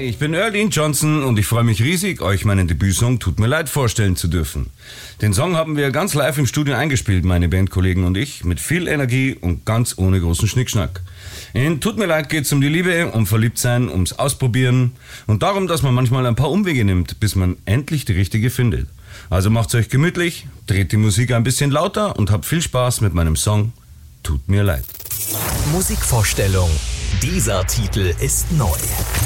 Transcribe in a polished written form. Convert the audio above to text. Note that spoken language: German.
Ich bin Earlene Johnson und ich freue mich riesig, euch meinen Debütsong Tut mir leid vorstellen zu dürfen. Den Song haben wir ganz live im Studio eingespielt, meine Bandkollegen und ich, mit viel Energie und ganz ohne großen Schnickschnack. In Tut mir leid geht's um die Liebe, um Verliebtsein, ums Ausprobieren und darum, dass man manchmal ein paar Umwege nimmt, bis man endlich die richtige findet. Also macht's euch gemütlich, dreht die Musik ein bisschen lauter und habt viel Spaß mit meinem Song Tut mir leid. Musikvorstellung. Dieser Titel ist neu.